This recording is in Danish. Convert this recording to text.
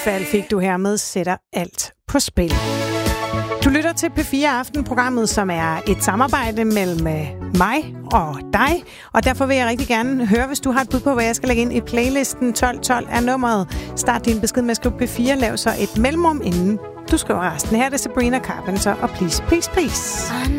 Fald fik du hermed sætter alt på spil. Du lytter til P4 Aften-programmet, som er et samarbejde mellem mig og dig. Og derfor vil jeg rigtig gerne høre, hvis du har et bud på, hvad jeg skal lægge ind i playlisten. 1212 er nummeret. Start din besked med at skrive P4. Lav så et mellemrum, inden du skriver resten. Her er det Sabrina Carpenter og Please, Please, Please.